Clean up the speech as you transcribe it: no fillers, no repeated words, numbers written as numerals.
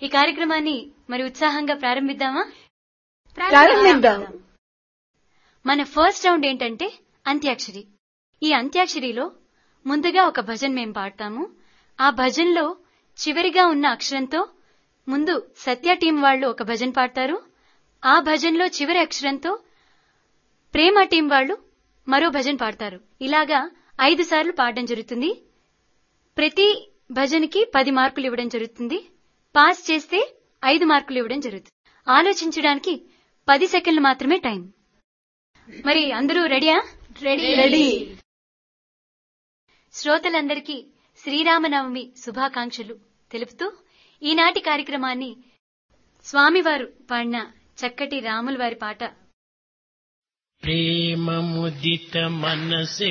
ఈ కార్యక్రమాన్ని మరి ఉత్సాహంగా ప్రారంభిద్దామా? ప్రారంభిద్దాం. మన ఫస్ట్ రౌండ్ ఏంటంటే అంత్యాక్షరి. ఈ అంత్యాక్షరిలో ముందుగా ఒక భజన్ మేం పాడతాము. ఆ భజన్లో చివరిగా ఉన్న అక్షరంతో ముందు సత్య టీం వాళ్ళు ఒక భజన్ పాడతారు. ఆ భజన్లో చివరి అక్షరంతో ప్రేమ టీం వాళ్ళు మరో భజన్ పాడతారు. ఇలాగా 5 సార్లు పాడడం జరుగుతుంది. ప్రతి భజన్కి 10 మార్కులు ఇవ్వడం జరుగుతుంది. పాస్ చేస్తే 5 మార్కులు ఇవ్వడం జరుగుతుంది. ఆలోచించడానికి 10 సెకండ్లు మాత్రమే టైం. మరి అందరూ రెడీయా? రెడీ. శ్రోతలందరికీ శ్రీరామనవమి శుభాకాంక్షలు తెలుపుతూ ఈనాటి కార్యక్రమాన్ని స్వామివారు పాడిన చక్కటి రాముల వారి పాట ప్రేమ ముదిత మనసే